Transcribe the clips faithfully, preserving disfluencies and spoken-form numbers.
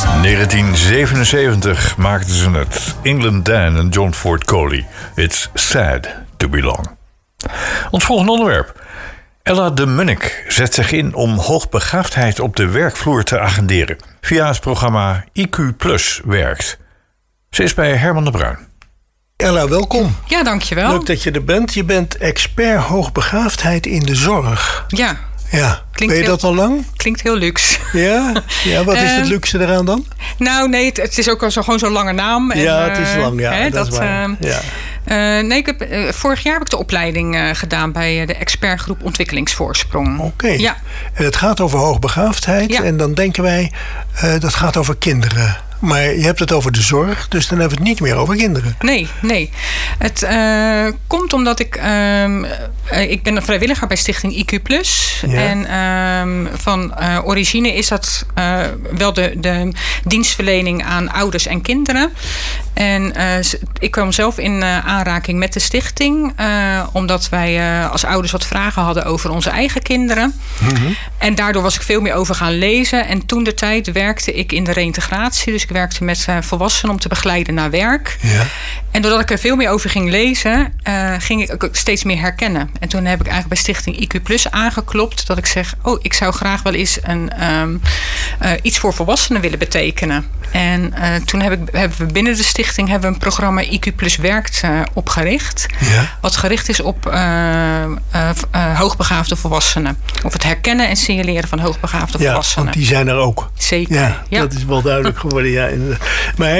negentien zevenenzeventig maakten ze het. England Dan en John Ford Coley. It's sad to belong. Ons volgende onderwerp. Ella de Munnik zet zich in om hoogbegaafdheid op de werkvloer te agenderen. Via het programma I Q Plus werkt. Ze is bij Herman de Bruin. Ella, welkom. Ja, dankjewel. Leuk dat je er bent. Je bent expert hoogbegaafdheid in de zorg. Ja. Ja. Klinkt ben je heel, dat al lang? Klinkt heel luxe. Ja? Ja, wat is uh, het luxe eraan dan? Nou, nee, het, het is ook al zo, gewoon zo'n lange naam. En, ja, het is lang, ja. Hè, dat, dat is waar. Uh, ja. Uh, nee, ik heb, uh, vorig jaar heb ik de opleiding uh, gedaan bij uh, de expertgroep Ontwikkelingsvoorsprong. Oké. Okay. Ja. En het gaat over hoogbegaafdheid. Ja. En dan denken wij, uh, dat gaat over kinderen. Maar je hebt het over de zorg, dus dan hebben we het niet meer over kinderen. Nee, nee. Het uh, komt omdat ik... Uh, ik ben een vrijwilliger bij Stichting I Q Plus. Ja. En uh, van uh, origine is dat uh, wel de, de dienstverlening aan ouders en kinderen. En uh, ik kwam zelf in uh, aanraking met de stichting. Uh, omdat wij uh, als ouders wat vragen hadden over onze eigen kinderen. Mm-hmm. En daardoor was ik veel meer over gaan lezen. En toen de tijd werkte ik in de reïntegratie. Dus ik werkte met uh, volwassenen om te begeleiden naar werk. Ja. En doordat ik er veel meer over ging lezen, uh, ging ik ook steeds meer herkennen. En toen heb ik eigenlijk bij Stichting I Q Plus aangeklopt. Dat ik zeg, oh, ik zou graag wel eens een, um, uh, iets voor volwassenen willen betekenen. En uh, toen heb ik, hebben we binnen de stichting hebben we een programma I Q Plus werkt uh, opgericht. Ja. Wat gericht is op uh, uh, uh, hoogbegaafde volwassenen. Of het herkennen en signaleren van hoogbegaafde ja, volwassenen. Want die zijn er ook. Zeker. Ja, ja. Dat is wel duidelijk geworden. Ja. Maar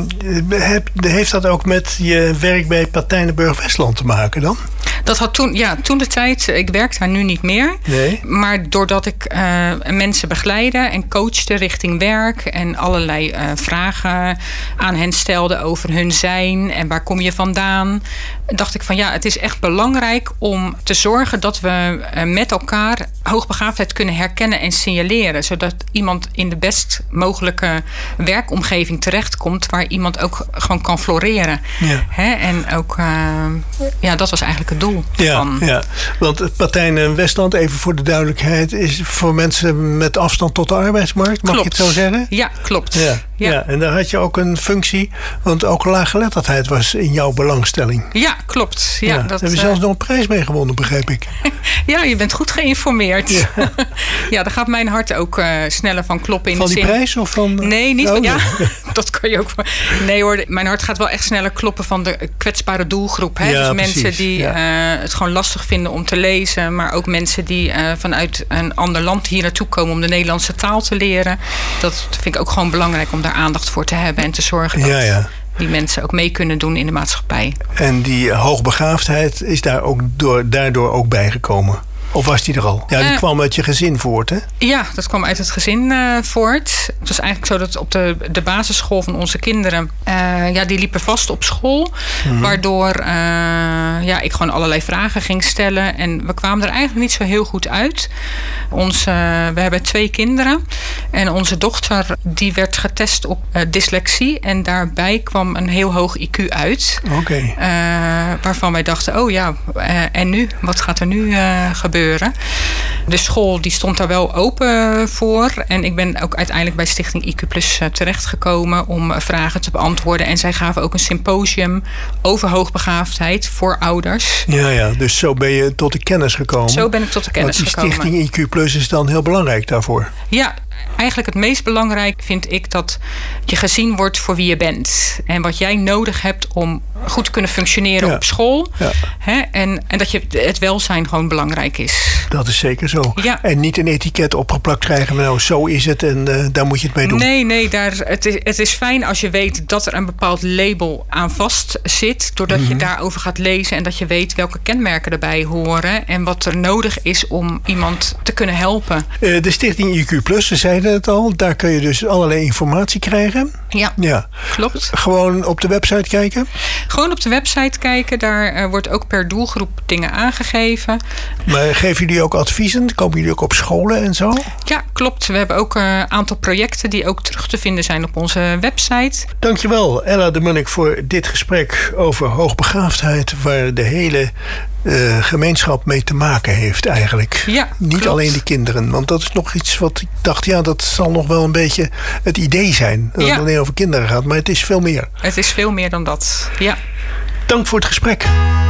uh, heeft dat ook met je werk bij Patijnenburg-Westland te maken dan? Dat had toen, ja, toen de tijd, ik werk daar nu niet meer. Nee. Maar doordat ik uh, mensen begeleide en coachte richting werk en allerlei uh, vragen aan hen stelde over hun zijn en waar kom je vandaan, dacht ik van ja, het is echt belangrijk om te zorgen dat we uh, met elkaar hoogbegaafdheid kunnen herkennen en signaleren. Zodat iemand in de best mogelijke werkomgeving terechtkomt waar iemand ook gewoon kan floreren. Ja. Hè? En ook, uh, ja, dat was eigenlijk het doel. Ja, van. ja, want Patijnen-Westland, even voor de duidelijkheid, is voor mensen met afstand tot de arbeidsmarkt, mag klopt. je het zo zeggen? Ja, klopt. Ja, ja. ja, en daar had je ook een functie, want ook laaggeletterdheid was in jouw belangstelling. Ja, klopt. Ja, ja, dat daar heb je uh, zelfs nog een prijs mee gewonnen, begreep ik. Ja, je bent goed geïnformeerd. Ja, ja daar gaat mijn hart ook uh, sneller van kloppen. In van de die zin... prijs of van... Nee, niet oh, van... Ja, nee. dat kan je ook... Nee hoor, mijn hart gaat wel echt sneller kloppen van de kwetsbare doelgroep. Hè? Ja, dus precies. mensen die ja. uh, het gewoon lastig vinden om te lezen. Maar ook mensen die uh, vanuit een ander land hier naartoe komen om de Nederlandse taal te leren. Dat vind ik ook gewoon belangrijk om daar aandacht voor te hebben. En te zorgen dat... Ja, ja. die mensen ook mee kunnen doen in de maatschappij. En die hoogbegaafdheid is daar ook door, daardoor ook bijgekomen? Of was die er al? Ja, die uh, kwam uit je gezin voort, hè? Ja, dat kwam uit het gezin uh, voort. Het was eigenlijk zo dat op de, de basisschool van onze kinderen... Uh, ja, die liepen vast op school. Mm-hmm. Waardoor uh, ja, ik gewoon allerlei vragen ging stellen. En we kwamen er eigenlijk niet zo heel goed uit. Onze, uh, we hebben twee kinderen. En onze dochter die werd getest op uh, dyslexie. En daarbij kwam een heel hoog I Q uit. Oké. Okay. Uh, waarvan wij dachten, oh ja, uh, en nu? Wat gaat er nu uh, gebeuren? De school die stond daar wel open voor. En ik ben ook uiteindelijk bij Stichting I Q Plus terechtgekomen om vragen te beantwoorden. En zij gaven ook een symposium over hoogbegaafdheid voor ouders. Ja, ja, dus zo ben je tot de kennis gekomen. Zo ben ik tot de kennis Want die gekomen. Stichting I Q Plus is dan heel belangrijk daarvoor. Ja, eigenlijk het meest belangrijk vind ik dat je gezien wordt voor wie je bent. En wat jij nodig hebt om goed te kunnen functioneren ja. op school. Ja. Hè? En, en dat je het welzijn gewoon belangrijk is. Dat is zeker zo. Ja. En niet een etiket opgeplakt krijgen. Nou, zo is het en uh, daar moet je het mee doen. Nee, nee. Daar, het, is, het is fijn als je weet dat er een bepaald label aan vast zit. Doordat mm-hmm. je daarover gaat lezen en dat je weet welke kenmerken erbij horen. En wat er nodig is om iemand te kunnen helpen. Uh, de Stichting I Q Plus, we zeiden het al. Daar kun je dus allerlei informatie krijgen. Ja, ja. klopt. Gewoon op de website kijken? Gewoon op de website kijken. Daar uh, wordt ook per doelgroep dingen aangegeven. Maar geven jullie ook adviezen? Komen jullie ook op scholen en zo? Ja, klopt. We hebben ook een uh, aantal projecten die ook terug te vinden zijn op onze website. Dankjewel, Ella de Munnik, voor dit gesprek over hoogbegaafdheid, waar de hele uh, gemeenschap mee te maken heeft eigenlijk. Ja, Niet klopt. alleen de kinderen, want dat is nog iets wat ik dacht, ja, ja, dat zal nog wel een beetje het idee zijn. Dat ja. het alleen over kinderen gaat, maar het is veel meer. Het is veel meer dan dat, ja. Dank voor het gesprek.